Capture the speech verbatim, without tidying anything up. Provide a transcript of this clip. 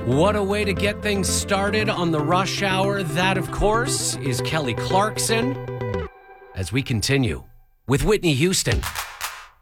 What a way to get things started on the rush hour. That, of course, is Kelly Clarkson. As we continue with Whitney Houston.